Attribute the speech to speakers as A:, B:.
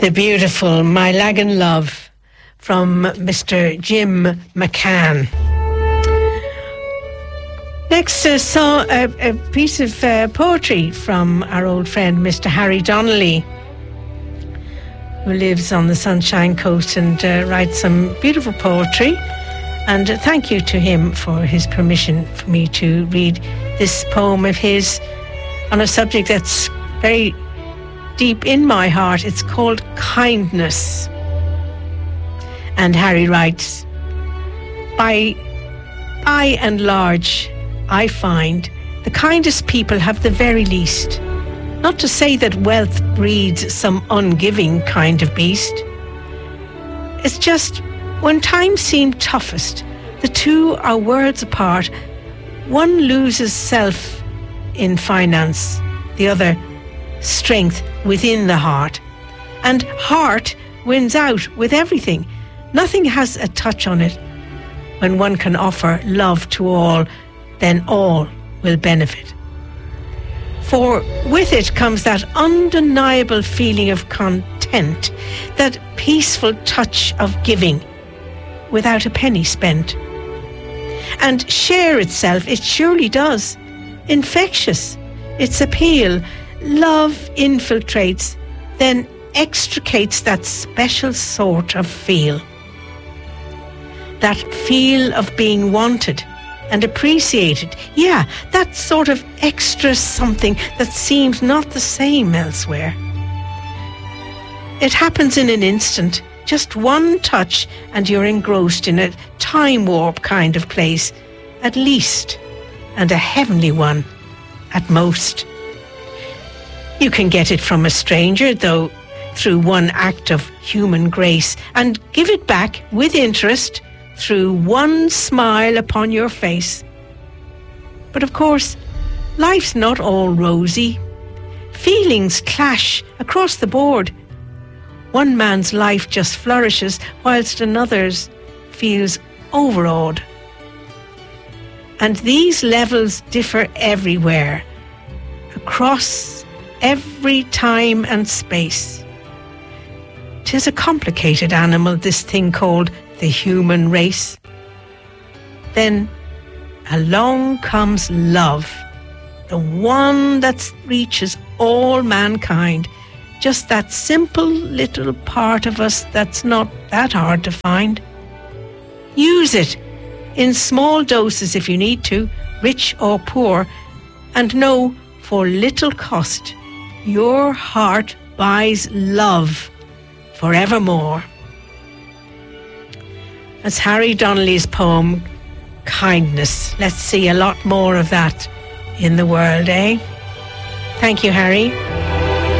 A: The beautiful My Lagan Love from Mr. Jim McCann. Next, saw a piece of poetry from our old friend Mr. Harry Donnelly, who lives on the Sunshine Coast and writes some beautiful poetry. And thank you to him for his permission for me to read this poem of his on a subject that's very deep in my heart. It's called Kindness. And Harry writes, by and large, I find the kindest people have the very least. Not to say that wealth breeds some ungiving kind of beast. It's just when times seem toughest, the two are worlds apart. One loses self in finance, the other strength within the heart. And heart wins out with everything. Nothing has a touch on it. When one can offer love to all, then all will benefit. For with it comes that undeniable feeling of content, that peaceful touch of giving without a penny spent. And share itself, it surely does. Infectious, its appeal. Love infiltrates, then extricates that special sort of feel. That feel of being wanted and appreciated. Yeah, that sort of extra something that seems not the same elsewhere. It happens in an instant, just one touch, and you're engrossed in a time warp kind of place, at least, and a heavenly one at most. You can get it from a stranger, though, through one act of human grace, and give it back with interest through one smile upon your face. But of course, life's not all rosy. Feelings clash across the board. One man's life just flourishes, whilst another's feels overawed. And these levels differ everywhere, across every time and space. 'Tis a complicated animal, this thing called the human race. Then along comes love, the one that reaches all mankind, just that simple little part of us that's not that hard to find. Use it in small doses if you need to, rich or poor, and know for little cost your heart buys love forevermore. That's Harry Donnelly's poem, Kindness. Let's see a lot more of that in the world, eh? Thank you, Harry.